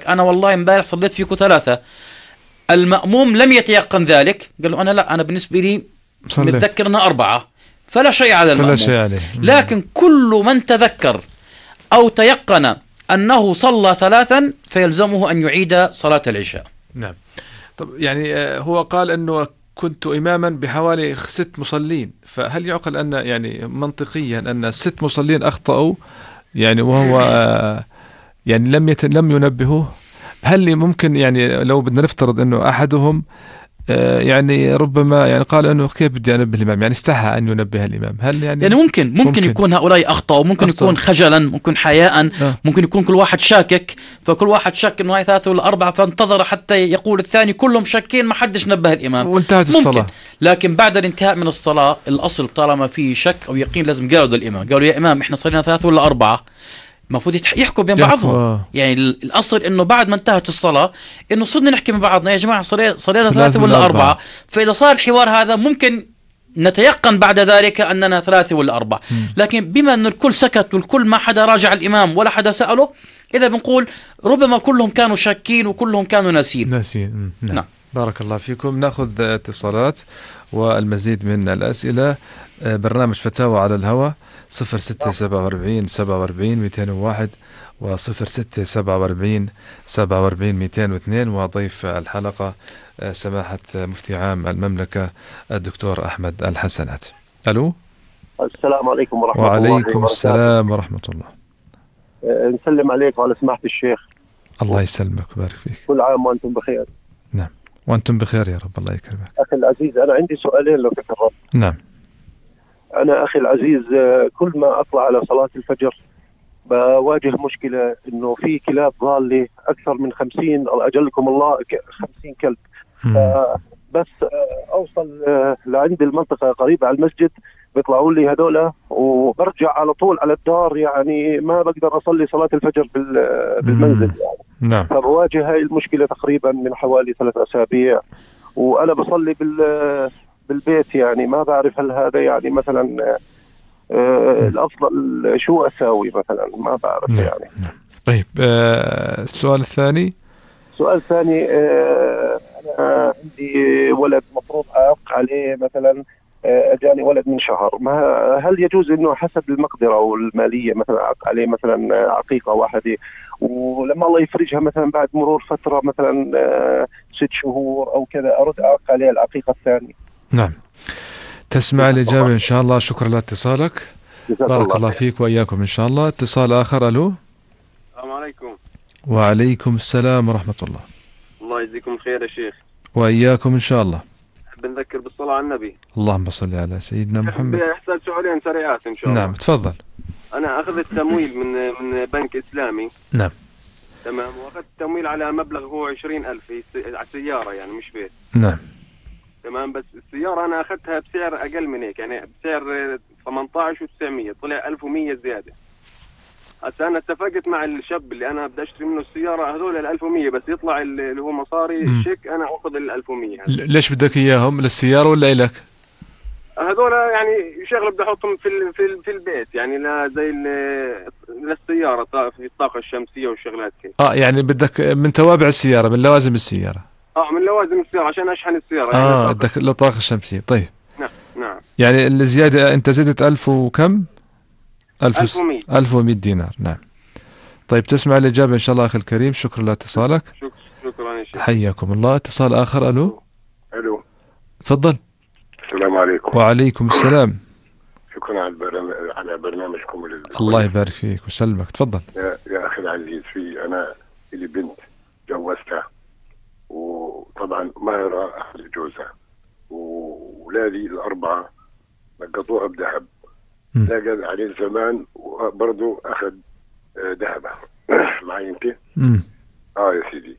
أنا والله امبارح صليت فيكم 3. المأموم لم يتيقن ذلك، قال له أنا لا، أنا بالنسبة لي متذكر أنها 4، فلا شيء على فلا شيء المأموم. عليه. لكن كل من تذكر أو تيقن أنه صلى 3 فيلزمه أن يعيد صلاة العشاء. نعم. طب يعني هو قال أنه كنت إماما بحوالي 6 مصلين، فهل يعقل أن يعني منطقيا أن 6 مصلين أخطأوا يعني وهو يعني لم ينبهوه؟ هل ممكن يعني لو بدنا نفترض أنه أحدهم يعني ربما يعني قال أنه كيف بدي أنبه الإمام، يعني استحى أن ينبه الإمام، هل يعني ممكن يكون هؤلاء أخطأوا، ممكن يكون خجلا، ممكن حياء، ممكن يكون كل واحد شاكك، فكل واحد شك إنه هاي 3 ولا 4 فانتظر حتى يقول الثاني، كلهم شاكين ما حدش نبه الإمام وانتهت الصلاة. لكن بعد الانتهاء من الصلاة الأصل طالما في شك أو يقين لازم قالوا للإمام، قالوا يا إمام إحنا صلينا 3 ولا 4، المفروض يحكوا بين بعضهم. يعني الأصل إنه بعد ما انتهت الصلاة إنه صرنا نحكي من بعضنا، يا جماعة صلينا 3 ولا 4. فإذا صار الحوار هذا ممكن نتيقن بعد ذلك أننا 3 ولا 4. لكن بما أن الكل سكت والكل ما حدا راجع الإمام ولا حدا سأله، إذا بنقول ربما كلهم كانوا شاكين وكلهم كانوا ناسين. نعم. بارك الله فيكم. نأخذ اتصالات والمزيد من الأسئلة. برنامج فتاوى على الهواء 0647 47 201 و0647 47 202. وضيف الحلقة سماحة مفتي عام المملكة الدكتور أحمد الحسنات. ألو. السلام عليكم ورحمة الله وبركاته. وعليكم السلام ورحمة الله. نسلم عليك وعلى سماحة الشيخ. الله يسلمك ويبارك فيك. كل عام وأنتم بخير. نعم وأنتم بخير يا رب، الله يكرمك. أخي العزيز، أنا عندي سؤالين لو تكرمت. نعم. أنا أخي العزيز، كل ما أطلع على صلاة الفجر بواجه مشكلة إنه في كلاب ضالة أكثر من 50 أو أجلكم الله 50 كلب. بس أوصل لعند المنطقة قريبة على المسجد بيطلعوا لي هذولا وبرجع على طول على الدار، يعني ما بقدر أصلي صلاة الفجر بالمنزل يعني. نعم. فبواجه هاي المشكلة تقريبا من حوالي 3 أسابيع، وأنا بصلي بالبيت، يعني ما بعرف هل هذا يعني مثلا الأفضل شو أساوي مثلا، ما بعرف. نعم. يعني نعم. طيب السؤال الثاني. السؤال الثاني، أنا عندي ولد مفروض أعق عليه مثلا، أجاني ولد من شهر، هل يجوز إنه حسب المقدرة والمالية مثلا أعق عليه مثلا عقيقة واحدة، ولما الله يفرجها مثلا بعد مرور فترة مثلا 6 شهور أو كذا أرد أعق عليه العقيقة الثانية؟ نعم. تسمع الإجابة إن شاء الله. شكرا لاتصالك. بارك الله فيك وإياكم إن شاء الله. اتصال آخر. ألو. السلام عليكم. وعليكم السلام ورحمة الله. الله يجزيكم خير يا شيخ. وإياكم إن شاء الله. بنذكر بالصلاة على النبي. اللهم صل على سيدنا محمد. أحتاج سؤالين سريعات إن شاء الله. نعم تفضل. أنا أخذت تمويل من بنك إسلامي. نعم. تمام. وأخذت تمويل على مبلغ هو 20,000 على سيارة، يعني مش بيت. نعم. تمام. بس السيارة أنا أخذتها بسعر أقل من هيك، يعني بسعر 18,900، طلع 1,100 زيادة. هسه أنا اتفقت مع الشاب اللي أنا بدي أشتري منه السيارة هذول 1,100، بس يطلع اللي هو مصاري الشيك أنا أخذ 1,100. ليش بدك إياهم؟ للسيارة ولا إلك؟ هذول يعني شغله بدي احطهم في البيت، يعني لا زي للسياره في الطاقه الشمسيه والشغلات كذا. يعني بدك من توابع السياره، من لوازم السياره. من لوازم السياره عشان اشحن السياره. يعني بدك للطاقه الشمسيه. طيب. نعم. يعني الزياده انت زدت 1000 وكم؟ 1100 دينار. نعم. طيب تسمع الإجابة إن شاء الله أخي الكريم. شكرا لاتصالك. شكرا يا شيخ. حياكم الله. اتصال آخر. ألو. تفضل. السلام عليكم. وعليكم السلام. شكرا على برنامجكم. الله يبارك فيك وسلمك. تفضل. يا أخي العزيز، أنا لي بنت جوزتها، وطبعا ما يرى أهل جوزها، وولادي ال4 نقطوها بذهب. لاقى عليه الزمان وبرضه أخذ ذهبها معي انت. يا سيدي.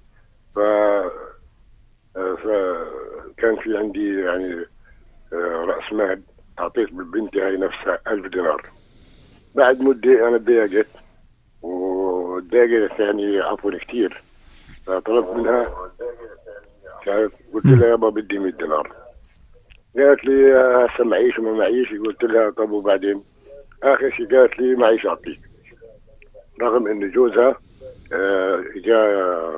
فكان في عندي يعني رأس مال، أعطيت ببنتي هاي نفسها 1000 دينار. بعد مدة أنا اتضايقت يعني عفوا كتير، فطلبت منها، قلت لها يابا بدي 100 دينار. قالت لي هسه معيش وما معيش. قلت لها طب وبعدين؟ آخر شيء قالت لي معيش أعطيك، رغم إن جوزها جاء